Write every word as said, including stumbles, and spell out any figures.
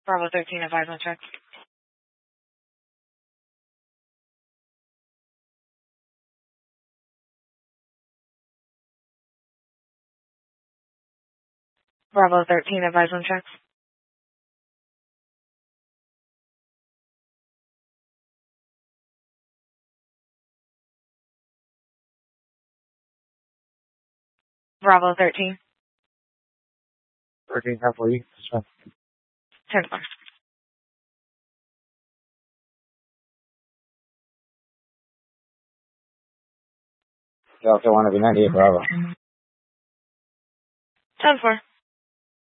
Bravo thirteen, advise on check. Bravo thirteen, advise on check. Bravo thirteen. thirteen, half forty. ten four. Delta one of the ninety-eight, Bravo. ten four.